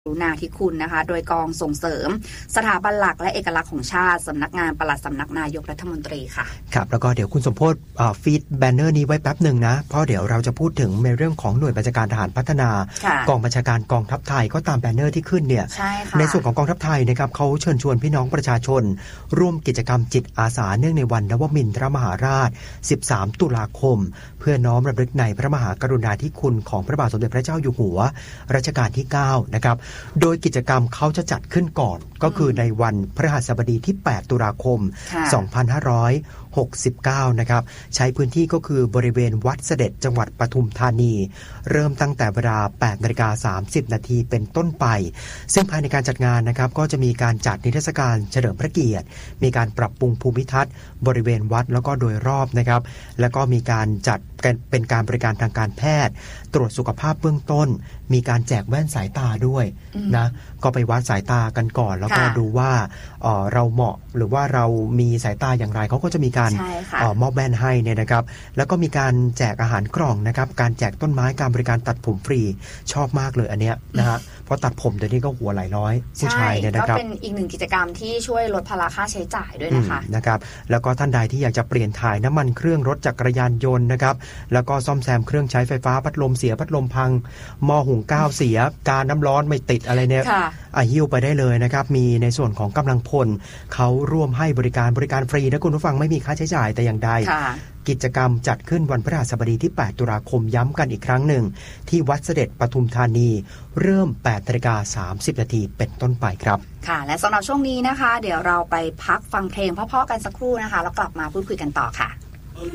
กรุณาธิคุณนะคะโดยกองส่งเสริมสถาบันหลักและเอกลักษณ์ของชาติสำนักงานปลัดสำนักนายกรัฐมนตรีค่ะครับแล้วก็เดี๋ยวคุณสมโพธิ์ฟีดแบนเนอร์นี้ไว้แป๊บหนึ่งนะเพราะเดี๋ยวเราจะพูดถึงในเรื่องของหน่วยบัญชาการทหารพัฒนากองบัญชาการกองทัพไทยก็ตามแบนเนอร์ที่ขึ้นเนี่ย ในส่วนของกองทัพไทยนะครับเขาเชิญชวนพี่น้องประชาชนร่วมกิจกรรมจิตอาสาเนื่องในวันนวมินทรมหาราช13ตุลาคมเพื่อน้อมรำลึกในพระมหากรุณาธิคุณของพระบาทสมเด็จพระเจ้าอยู่หัวรัชกาลที่9นะครับโดยกิจกรรมเขาจะจัดขึ้นก่อนก็คือในวันพฤหัสบดีที่8ตุลาคม2569นะครับใช้พื้นที่ก็คือบริเวณวัดเสด็จจังหวัดปทุมธานีเริ่มตั้งแต่เวลา 8:30 น.เป็นต้นไปซึ่งภายในการจัดงานนะครับก็จะมีการจัดนิทรรศการเฉลิมพระเกียรติมีการปรับปรุงภูมิทัศน์บริเวณวัดแล้วก็โดยรอบนะครับแล้วก็มีการจัดเป็นการบริการทางการแพทย์ตรวจสุขภาพเบื้องต้นมีการแจกแว่นสายตาด้วยนะก็ไปวัดสายตากันก่อนแล้วก็ดูว่าเราเหมาะหรือว่าเรามีสายตาอย่างไรเขาก็จะมีการมอบแว่นให้เนี่ยนะครับแล้วก็มีการแจกอาหารกล่องนะครับการแจกต้นไม้การบริการตัดผมฟรีชอบมากเลยอันเนี้ยนะฮะเพราะตัดผมเดี๋ยวนี้ก็หัวหลายร้อยผู้ชายเนี่ยนะครับก็เป็นอีกหนึ่งกิจกรรมที่ช่วยลดภาระค่าใช้จ่ายด้วยนะคะนะครับแล้วก็ท่านใดที่อยากจะเปลี่ยนถ่ายน้ำมันเครื่องรถจักรยานยนต์นะครับแล้วก็ซ่อมแซมเครื่องใช้ไฟฟ้าพัดลมเสียพัดลมพังหม้อหุงข้าวเสียการน้ำร้อนไม่ติดอะไรเนี่ยหิ้วไปได้เลยนะครับมีในส่วนของกำลังพลเขาร่วมให้บริการฟรีนะคุณผู้ฟังไม่มีค่าใช้จ่ายแต่อย่างใดกิจกรรมจัดขึ้นวันพฤหัสบดีที่8ตุลาคมย้ำกันอีกครั้งหนึ่งที่วัดเสด็จปทุมธานีเริ่ม 8:30 น.เป็นต้นไปครับค่ะและสำหรับช่วงนี้นะคะเดี๋ยวเราไปพักฟังเพลงเพราะๆกันสักครู่นะคะแล้วกลับมาพูดคุยกันต่อค่ะ